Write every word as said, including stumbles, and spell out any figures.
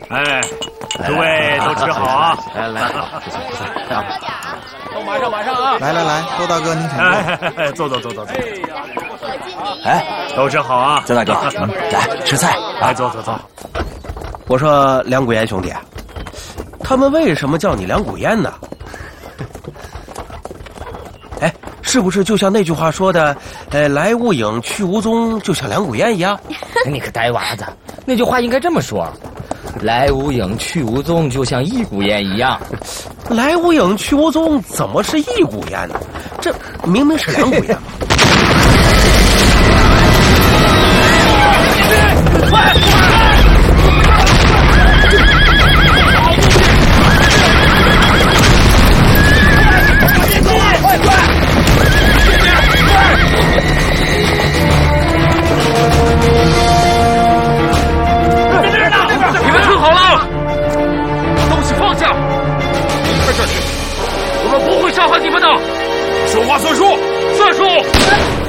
哎，诸位都吃好啊！ 来来， 都马上马上啊！ 来来来，周大哥您请哎，坐坐坐坐坐。 哎， 都吃好啊！ 周大哥，嗯，来吃菜。 来，坐坐坐。 我说梁谷燕兄弟，他们为什么叫你梁谷燕呢？哎，是不是就像那句话说的，呃，来无影去无踪，就像梁谷燕一样？ 你个呆娃子，那句话应该这么说：来无影去无踪，就像一股烟一样。 来无影去无踪，怎么是一股烟呢？这明明是两股烟。 你们听好了，东西放下，离开这里，我们不会伤害你们的。 说话算数， 算数。